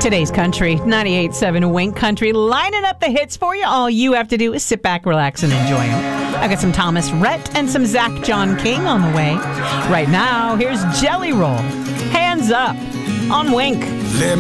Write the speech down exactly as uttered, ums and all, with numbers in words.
Today's country, ninety-eight point seven Wink Country, lining up the hits for you. All you have to do is sit back, relax, and enjoy them. I've got some Thomas Rhett and some Zach John King on the way. Right now, here's Jelly Roll. Hands up on Wink.